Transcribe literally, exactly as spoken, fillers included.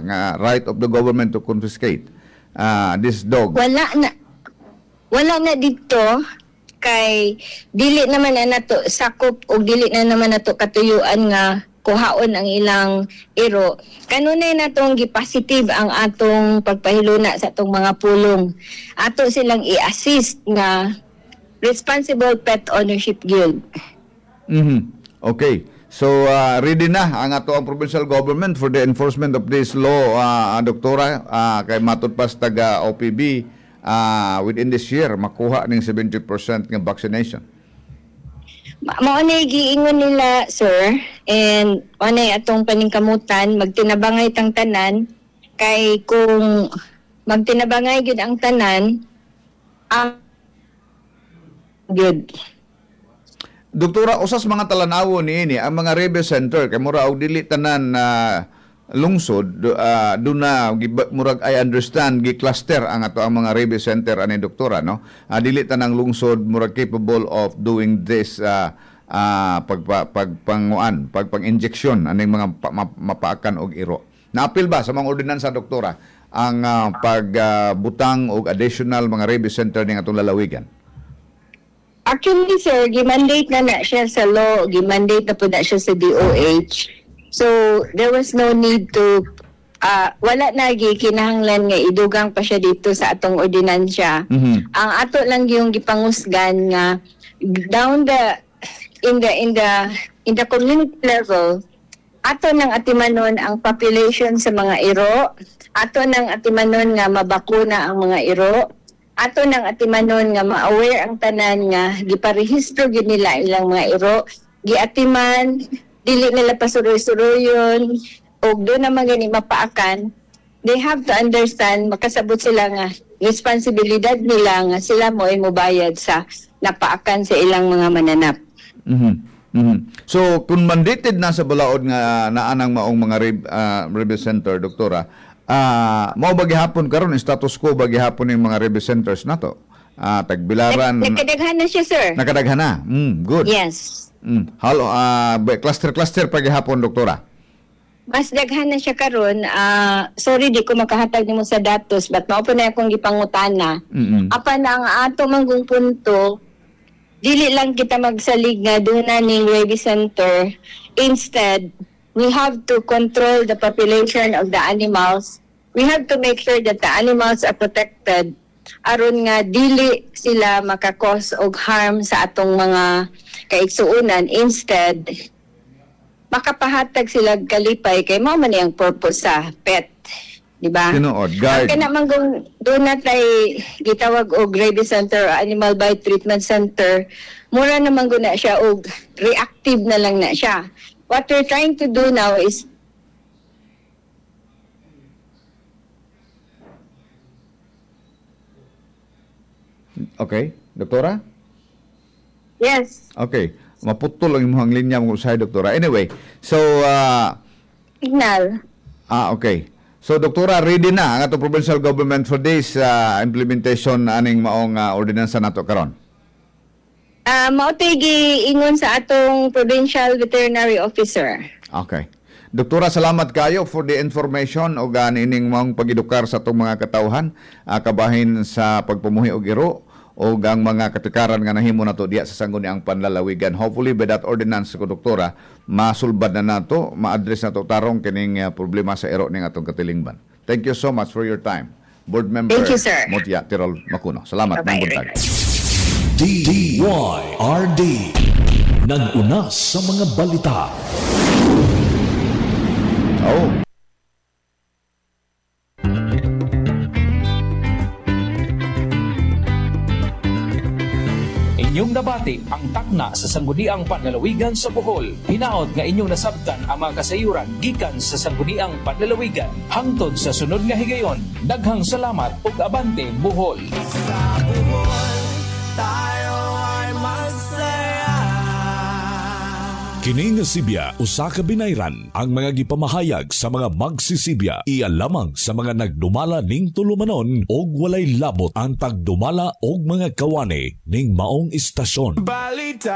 nga right of the government to confiscate uh, this dog. Wala na wala na dito kay dili naman na nato sakop o dili na naman nato katuyuan nga kuhaon ang ilang iro. Kanunay natong gi-positive ang atong pagpahiluna sa atong mga pulong. Ato silang i-assist nga Responsible Pet Ownership Guild. Mm-hmm. Okay. So, uh, ready na ang ato ang provincial government for the enforcement of this law, uh, Doktora, uh, kay matod pas taga O P B uh, within this year, makuha ng seventy percent ng vaccination. Mao na giingon nila, sir, and mao na atong paningkamutan, magtinabangay tang tanan, kay kung magtinabangay gyud ang tanan, ang good. Doktora, usas mga talanawo niini ang mga Rebbe Center kay mura og dili tanan na uh, lungsod uh, do na murag I understand gi-cluster ang ato ang mga Rebbe Center ani doktora no. Uh, dili tanang lungsod murag capable of doing this uh, uh, pag pagpanguan, pagpang-injection aning mga pa, mapaakan og iro. Naapil ba sa mga ordinansa doktora ang uh, pagbutang uh, og additional mga Rebbe Center ning atong lalawigan? Actually, sir, gimandate na na siya sa law, gimandate na po na siya sa D O H. So, there was no need to, uh, wala na gikinahanglan nga idugang pa siya dito sa atong ordinansya. Mm-hmm. Ang ato lang yung gipangusgan nga down the, in the, in the, in the community level, ato nang atimanon ang population sa mga iro, ato nang atimanon nga mabakuna ang mga iro, ato nang atimanon nga ma-aware ang tanan nga giparehistro gid nila ilang mga iro, giatiman, dili nila pasuroy-suroyon, og do na magani mapaakan. They have to understand, makasabot sila nga responsibilidad nila nga sila mo ay mobayad sa napaakan sa ilang mga mananap. Mm-hmm. Mm-hmm. So kung mandated na sa balaod nga naanang maong mga Reb, uh, Rebbe Center, doktora, Ah, uh, mao ba gihapon karon status quo ba gihapon ning mga Rebbe Centers nato? Ah, uh, Tagbilaran. Nakadaghan na siya, sir. Nakadaghan na. Mm, good. Yes. Mm. Halo, ah, uh, cluster cluster pa gihapon, doktora. Mas daghan na siya karon. Ah, uh, sorry di ko makahatag nimo sa datos, but mao pa na akong gipangutana. Mm-hmm. Apan ang ato manggong punto, dili lang kita magsalig nga duna ning Rebbe Center. Instead, we have to control the population of the animals. We have to make sure that the animals are protected aron nga dili sila makakos og harm sa atong mga kaigsuonan. Instead, makapahatag sila kalipay kay mao man ang purpose sa pet, di ba? Tinuod, guard. Kaya naman kung doon na tayo gitawag og Rebbe Center o Animal Bite Treatment Center, mura naman guna siya og reactive na lang na siya. What we're trying to do now is Okay, doktora? yes. Okay. Maputol ang imong linya mo sa doktora. Anyway, so uh, Signal. ah okay. So doktora, ready na ang ato provincial government for this uh, implementation aning maong uh, ordinansa nato karon? Uh, mautay giingon sa atong provincial veterinary officer. Okay. Doktora, salamat kayo for the information o ganining mong pag-edukar sa itong mga katawhan, uh, kabahin sa pagpumuhi og iro o ang mga katikaran nga nahimo nato diya sa sangguniang panlalawigan. Hopefully by that ordinance ko, doktora, masulbad na nato, ma-address nato tarong kining uh, problema sa iro ning atong katilingban. Thank you so much for your time. Board member Thank you, sir. Mutya Tirol Macuno. Salamat ng buntag. D Y R D nag-una sa mga balita. Oh. Inyong nabati ang takna sa sangguniang panlalawigan sa Bohol. Hinaot nga inyong nasabtan ang mga kasayuran gikan sa sangguniang panlalawigan. Hangtod sa sunod nga higayon, daghang salamat ug abante Bohol. Sa Bohol, tayo ay masaya. Kini nga Sibya usa ka binayran ang mga gipamahayag sa mga magsisibya iya lamang sa mga nagdumala ning tulumanon og walay labot ang pagdumala og mga kawani ning maong istasyon. Balita.